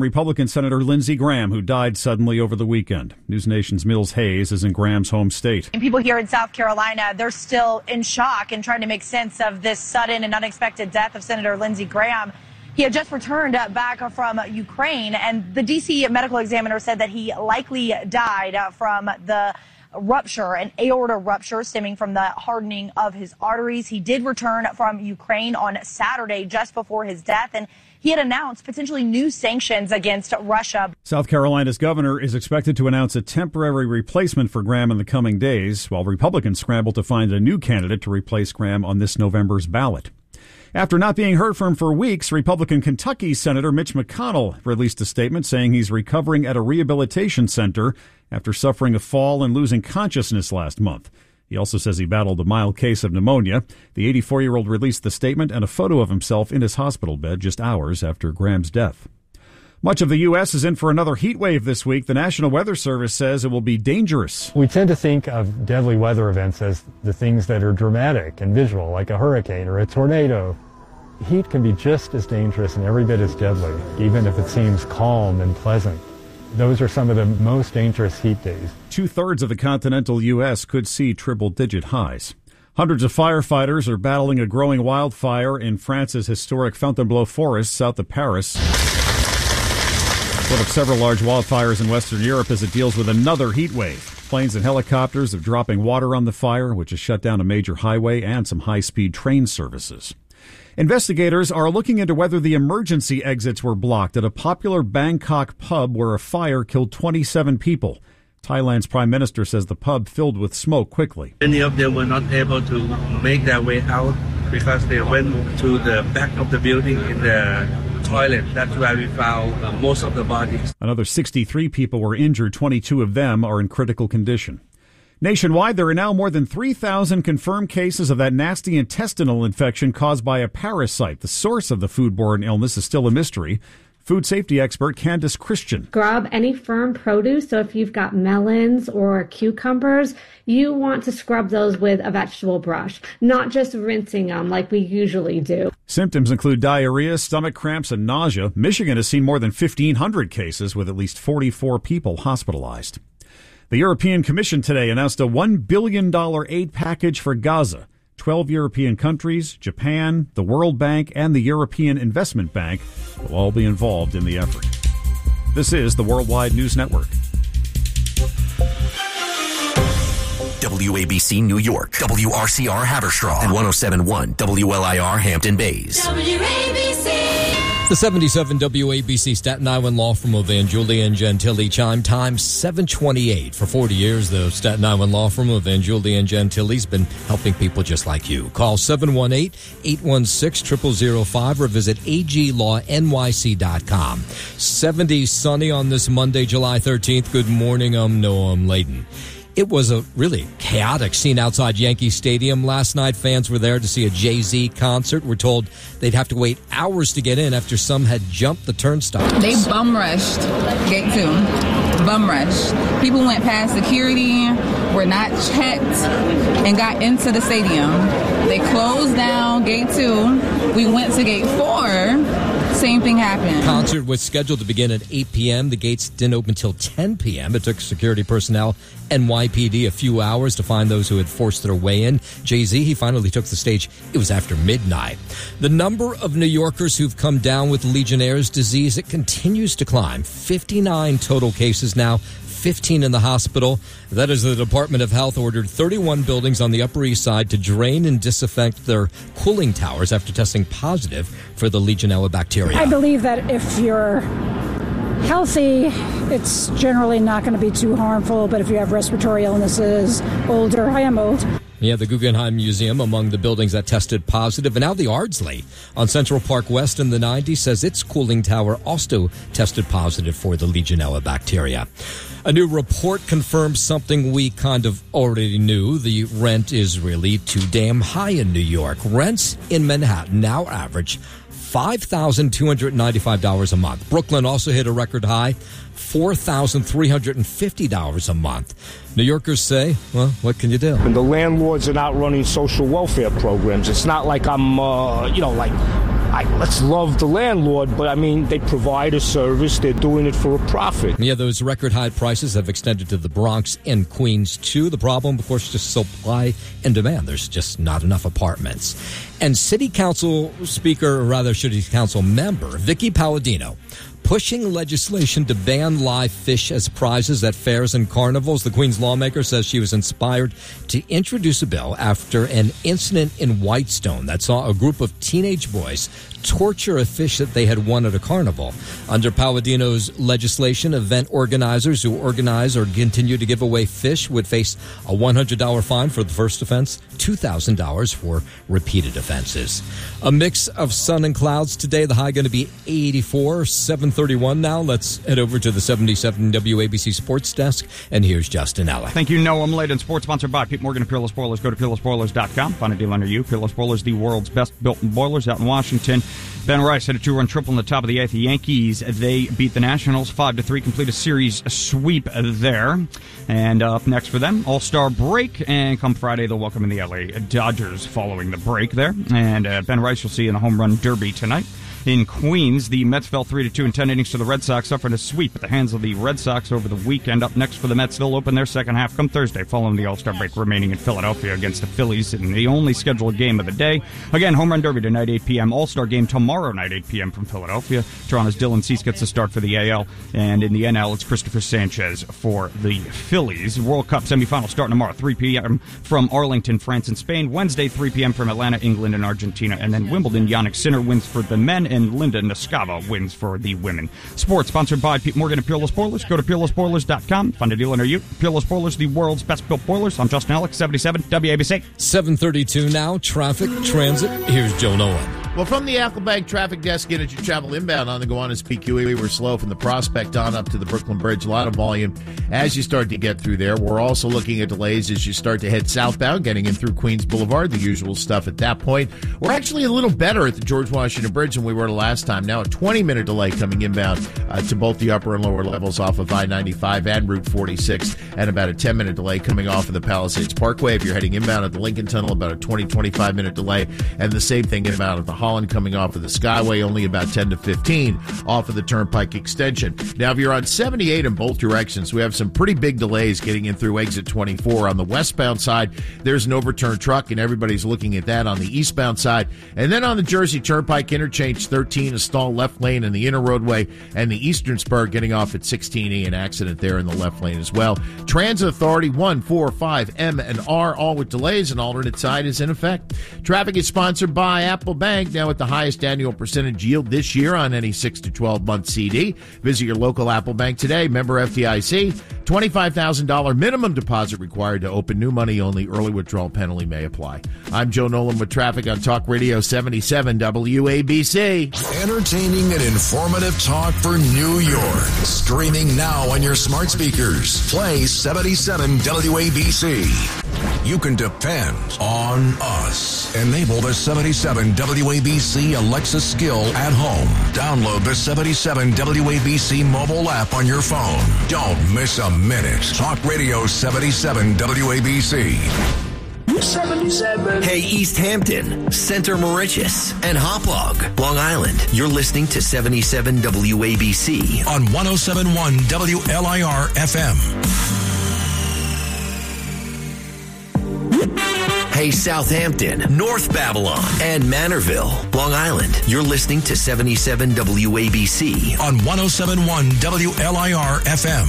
Republican Senator Lindsey Graham, who died suddenly over the weekend. News Nation's Mills Hayes is in Graham's home state. And people here in South Carolina, they're still in shock and trying to make sense of this sudden and unexpected death of Senator Lindsey Graham. He had just returned back from Ukraine, and the D.C. medical examiner said that he likely died from the rupture, an aorta rupture stemming from the hardening of his arteries. He did return from Ukraine on Saturday just before his death, and he had announced potentially new sanctions against Russia. South Carolina's governor is expected to announce a temporary replacement for Graham in the coming days, while Republicans scramble to find a new candidate to replace Graham on this November's ballot. After not being heard from for weeks, Republican Kentucky Senator Mitch McConnell released a statement saying he's recovering at a rehabilitation center after suffering a fall and losing consciousness last month. He also says he battled a mild case of pneumonia. The 84-year-old released the statement and a photo of himself in his hospital bed just hours after Graham's death. Much of the U.S. is in for another heat wave this week. The National Weather Service says it will be dangerous. We tend to think of deadly weather events as the things that are dramatic and visual, like a hurricane or a tornado. Heat can be just as dangerous and every bit as deadly, even if it seems calm and pleasant. Those are some of the most dangerous heat days. 2/3 of the continental U.S. could see triple-digit highs. Hundreds of firefighters are battling a growing wildfire in France's historic Fontainebleau forest south of Paris. One of several large wildfires in Western Europe as it deals with another heat wave. Planes and helicopters are dropping water on the fire, which has shut down a major highway and some high-speed train services. Investigators are looking into whether the emergency exits were blocked at a popular Bangkok pub where a fire killed 27 people. Thailand's prime minister says the pub filled with smoke quickly. Many of them were not able to make their way out because they went to the back of the building in the toilet. That's where we found most of the bodies. Another 63 people were injured. 22 of them are in critical condition. Nationwide, there are now more than 3,000 confirmed cases of that nasty intestinal infection caused by a parasite. The source of the foodborne illness is still a mystery. Food safety expert Candace Christian. Scrub any firm produce. So if you've got melons or cucumbers, you want to scrub those with a vegetable brush, not just rinsing them like we usually do. Symptoms include diarrhea, stomach cramps, and nausea. Michigan has seen more than 1,500 cases with at least 44 people hospitalized. The European Commission today announced a $1 billion aid package for Gaza. 12 European countries, Japan, the World Bank, and the European Investment Bank will all be involved in the effort. This is the Worldwide News Network. WABC New York, WRCR Haverstraw, and 107.1 WLIR Hampton Bays. WABC. The 77 WABC Staten Island Law Firm of Van Julia and Gentili, chime time 7:28. For 40 years, the Staten Island Law Firm of Van Julia and Gentili has been helping people just like you. Call 718-816-0005 or visit aglawnyc.com. 70 sunny on this Monday, July 13th. Good morning, I'm Noam Layden. It was a really chaotic scene outside Yankee Stadium last night. Fans were there to see a Jay-Z concert. We're told they'd have to wait hours to get in after some had jumped the turnstiles. They bum rushed gate 2. Bum rushed. People went past security, were not checked, and got into the stadium. They closed down gate 2. We went to gate 4. Same thing happened. The concert was scheduled to begin at 8 p.m. The gates didn't open until 10 p.m. It took security personnel, NYPD, a few hours to find those who had forced their way in. Jay-Z, he finally took the stage. It was after midnight. The number of New Yorkers who've come down with Legionnaire's disease, it continues to climb. 59 total cases now. 15 in the hospital. That is, the Department of Health ordered 31 buildings on the Upper East Side to drain and disinfect their cooling towers after testing positive for the Legionella bacteria. I believe that if you're healthy, it's generally not going to be too harmful, but if you have respiratory illnesses, older, I am old. Yeah, the Guggenheim Museum among the buildings that tested positive. And now the Ardsley on Central Park West in the 90s says its cooling tower also tested positive for the Legionella bacteria. A new report confirms something we kind of already knew. The rent is really too damn high in New York. Rents in Manhattan now average $5,295 a month. Brooklyn also hit a record high, $4,350 a month. New Yorkers say, well, what can you do? And the landlords are not running social welfare programs. It's not like I'm, let's love the landlord, but I mean, they provide a service. They're doing it for a profit. Yeah, those record high prices have extended to the Bronx and Queens, too. The problem, of course, just supply and demand. There's just not enough apartments. And City Council member Vicky Palladino pushing legislation to ban live fish as prizes at fairs and carnivals. The Queens lawmaker says she was inspired to introduce a bill after an incident in Whitestone that saw a group of teenage boys torture a fish that they had won at a carnival. Under Palladino's legislation, event organizers who organize or continue to give away fish would face a $100 fine for the first offense, $2,000 for repeated offenses. A mix of sun and clouds today. The high going to be 84, 731 now. Let's head over to the 77 WABC Sports Desk, and here's Justin Ella. Thank you, Noah. I'm late and sports sponsored by Pete Morgan and Peerless Boilers. Go to peerlessboilers.com. Find a deal under you. Peerless Boilers, the world's best built boilers out in Washington. Ben Rice had a 2-run triple in the top of the 8th. The Yankees, they beat the Nationals 5-3, complete a series sweep there. And up next for them, All-Star break. And come Friday, they'll welcome in the LA Dodgers following the break there. And Ben Rice you'll see in the home run derby tonight. In Queens, the Mets fell 3-2 in 10 innings to the Red Sox, suffering a sweep at the hands of the Red Sox over the weekend. Up next for the Mets, they'll open their second half come Thursday, following the All-Star break remaining in Philadelphia against the Phillies in the only scheduled game of the day. Again, home run derby tonight, 8 p.m. All-Star game tomorrow night, 8 p.m. from Philadelphia. Toronto's Dylan Cease gets the start for the AL, and in the NL, it's Christopher Sanchez for the Phillies. World Cup semifinals starting tomorrow, 3 p.m. from Arlington, France and Spain. Wednesday, 3 p.m. from Atlanta, England and Argentina. And then Wimbledon, Jannik Sinner wins for the men, and Linda Nescava wins for the women. Sports sponsored by Pete Morgan and Peerless Boilers. Go to peerlessboilers.com. Find a deal near you. Peerless Boilers, the world's best built boilers. I'm Justin Alex, 77 WABC. 7:32 now. Traffic, transit. Here's Joe Nolan. Well, from the Applebank traffic desk in as you travel inbound on the Gowanus PQE, we were slow from the Prospect on up to the Brooklyn Bridge. A lot of volume as you start to get through there. We're also looking at delays as you start to head southbound, getting in through Queens Boulevard, the usual stuff at that point. We're actually a little better at the George Washington Bridge than we were the last time. Now a 20-minute delay coming inbound to both the upper and lower levels off of I-95 and Route 46, and about a 10-minute delay coming off of the Palisades Parkway. If you're heading inbound at the Lincoln Tunnel, about a 20-25-minute delay, and the same thing inbound at the Holland coming off of the Skyway, only about 10 to 15 off of the Turnpike extension. Now, if you're on 78 in both directions, we have some pretty big delays getting in through exit 24. On the westbound side, there's an overturned truck, and everybody's looking at that on the eastbound side. And then on the Jersey Turnpike, interchange 13, a stall left lane in the inner roadway, and the eastern spur getting off at 16E, an accident there in the left lane as well. Transit Authority 1, 4, 5, M, and R, all with delays. An alternate side is in effect. Traffic is sponsored by Apple Bank, now at the highest annual percentage yield this year on any 6 to 12 month CD. Visit your local Apple Bank today. Member FDIC. $25,000 minimum deposit required to open. New money only. Early withdrawal penalty may apply. I'm Joe Nolan with traffic on Talk Radio 77 WABC. Entertaining and informative talk for New York. Streaming now on your smart speakers. Play 77 WABC. You can depend on us. Enable the 77 WABC Alexa skill at home. Download the 77 WABC mobile app on your phone. Don't miss a minute. Talk Radio 77 WABC. 77. Hey, East Hampton, Center Moriches, and Hauppauge, Long Island. You're listening to 77 WABC on 107.1 WLIR FM. Hey, Southampton, North Babylon, and Manorville, Long Island. You're listening to 77 WABC on 107.1 WLIR FM.